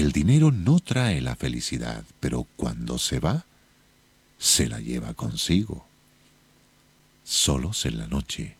El dinero no trae la felicidad, pero cuando se va, se la lleva consigo. Solos en la noche.